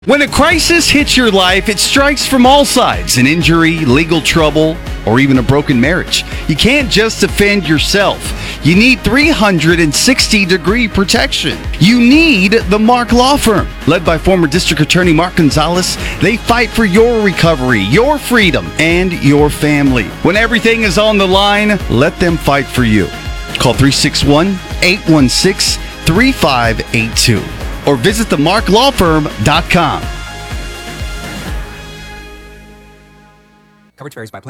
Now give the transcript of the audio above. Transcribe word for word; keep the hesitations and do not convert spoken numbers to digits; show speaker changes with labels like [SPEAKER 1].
[SPEAKER 1] When a crisis hits your life, it strikes from all sides: an injury, legal trouble, or even a broken marriage. You can't just defend yourself. You need three hundred sixty degree protection. You need the Mark Law Firm. Led by former District Attorney Mark Gonzalez, they fight for your recovery, your freedom, and your family. When everything is on the line, let them fight for you. Call three six one, eight one six, three five eight two. Or visit the mark law firm dot com.
[SPEAKER 2] Coverage varies by plan.